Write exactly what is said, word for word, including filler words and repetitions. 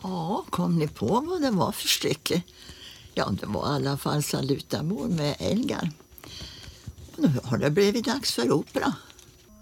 Ja, kom ni på vad det var för stycke? Ja, det var i alla fall Salutamor med Elgar. Och nu har det blivit dags för opera.